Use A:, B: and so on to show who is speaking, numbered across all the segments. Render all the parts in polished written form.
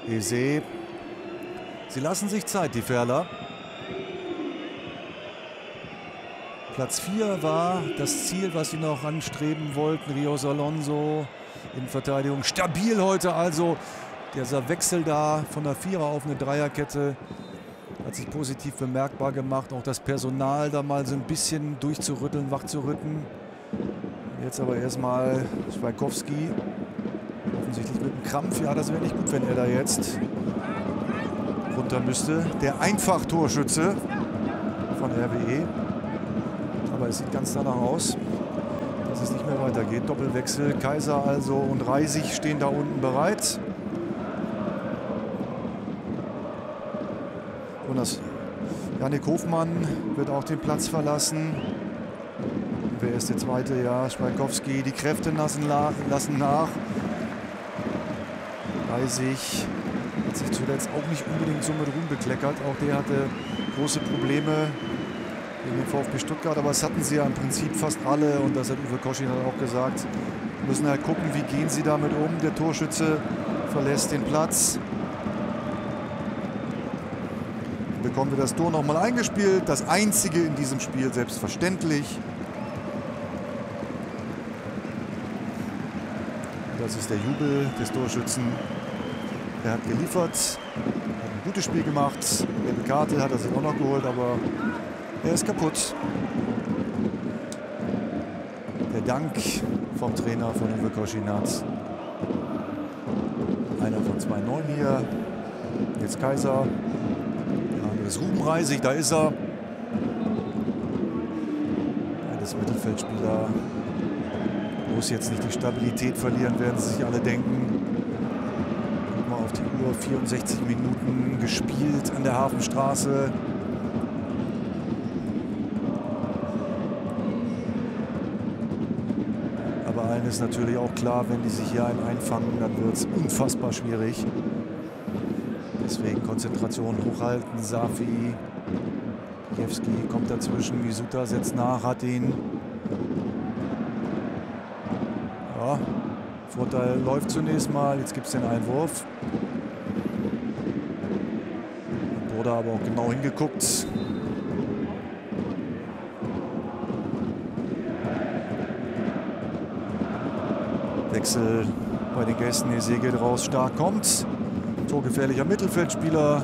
A: Eze. Sie lassen sich Zeit, die Ferler. Platz 4 war das Ziel, was sie noch anstreben wollten. Rios Alonso in Verteidigung. Stabil heute also. Dieser Wechsel da von der Vierer auf eine Dreierkette hat sich positiv bemerkbar gemacht. Auch das Personal da mal so ein bisschen durchzurütteln, wachzurütteln. Jetzt aber erstmal Schweikowski. Offensichtlich mit einem Krampf. Ja, das wäre nicht gut, wenn er da jetzt runter müsste. Der Einfach-Torschütze von RWE. Aber es sieht ganz danach aus, dass es nicht mehr weitergeht. Doppelwechsel. Kaiser also und Reisig stehen da unten bereit. Und das Jannik Hofmann wird auch den Platz verlassen. Wer ist der zweite? Ja, Schweikowski. Die Kräfte lassen nach. Reisig hat sich zuletzt auch nicht unbedingt so mit Ruhm bekleckert. Auch der hatte große Probleme gegen den VfB Stuttgart. Aber das hatten sie ja im Prinzip fast alle. Und das hat Uwe Koschin auch gesagt. Wir müssen halt gucken, wie gehen sie damit um. Der Torschütze verlässt den Platz. Bekommen wir das Tor nochmal eingespielt. Das einzige in diesem Spiel, selbstverständlich. Das ist der Jubel des Torschützen. Er hat geliefert, hat ein gutes Spiel gemacht. Gelbe Karte hat er sich auch noch geholt, aber er ist kaputt. Der Dank vom Trainer von Uwe Koschinat. Einer von 2 Neuen hier. Jetzt Kaiser. Der andere ist Ruben Reisig, da ist er. Beides Mittelfeldspieler. Muss jetzt nicht die Stabilität verlieren, werden sie sich alle denken. Guck mal auf die Uhr, 64 Minuten gespielt an der Hafenstraße. Aber allen ist natürlich auch klar, wenn die sich hier einfangen, dann wird es unfassbar schwierig. Deswegen Konzentration hochhalten. Safi, Kiewski kommt dazwischen, Misuta setzt nach, hat ihn. Ja, Vorteil läuft zunächst mal, jetzt gibt es den Einwurf. Wurde aber auch genau hingeguckt. Wechsel bei den Gästen, Eze geht raus, Stark kommt. Torgefährlicher Mittelfeldspieler.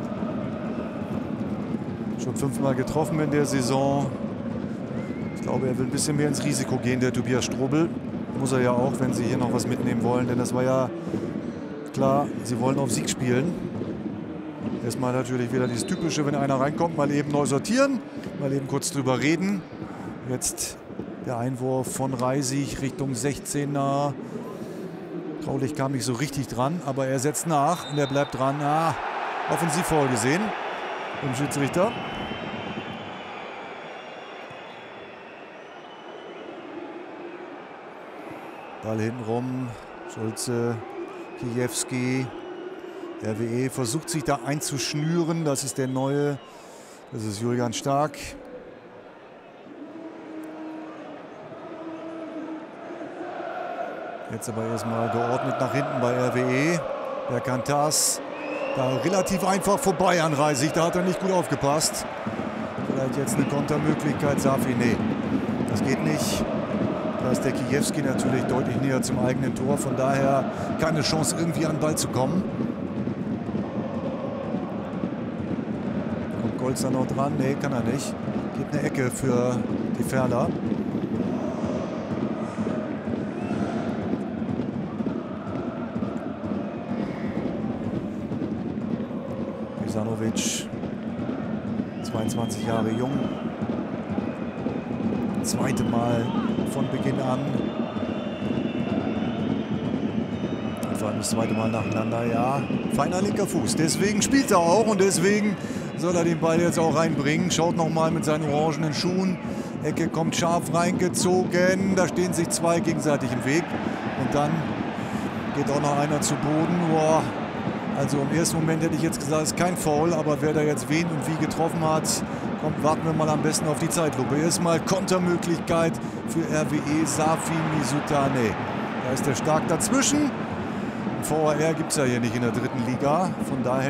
A: Schon 5-mal getroffen in der Saison. Ich glaube, er will ein bisschen mehr ins Risiko gehen, der Tobias Strobel. Muss er ja auch, wenn sie hier noch was mitnehmen wollen. Denn das war ja klar, sie wollen auf Sieg spielen. Erstmal natürlich wieder dieses Typische, wenn einer reinkommt, mal eben neu sortieren, mal eben kurz drüber reden. Jetzt der Einwurf von Reisig Richtung 16er. Traulich kam nicht so richtig dran, aber er setzt nach und er bleibt dran. Ah, Offensivfoul gesehen vom Schiedsrichter. Ball hintenrum, Schulze, Kiewski. RWE versucht sich da einzuschnüren, das ist der Neue, das ist Julian Stark. Jetzt aber erstmal geordnet nach hinten bei RWE. Der Kantas da relativ einfach vorbei an Reisig, da hat er nicht gut aufgepasst. Vielleicht jetzt eine Kontermöglichkeit, Safi, nee, das geht nicht. Da ist der Kiewski natürlich deutlich näher zum eigenen Tor, von daher keine Chance irgendwie an den Ball zu kommen. Kommt Golzer noch dran? Nee, kann er nicht. Geht eine Ecke für die Ferler. Pisanovic, 22 Jahre jung. Zweite Mal von Beginn an. Und vor allem das zweite Mal nacheinander, ja. Feiner linker Fuß. Deswegen spielt er auch und deswegen soll er den Ball jetzt auch reinbringen. Schaut nochmal mit seinen orangenen Schuhen. Ecke kommt scharf reingezogen. Da stehen sich 2 gegenseitig im Weg. Und dann geht auch noch einer zu Boden. Boah. Also im ersten Moment hätte ich jetzt gesagt, es ist kein Foul, aber wer da jetzt wen und wie getroffen hat, kommt, warten wir mal am besten auf die Zeitlupe. Erstmal Kontermöglichkeit für RWE, Safi, Misuta, nee. Da ist der Stark dazwischen Ein VAR gibt es ja hier nicht in der dritten Liga. Von daher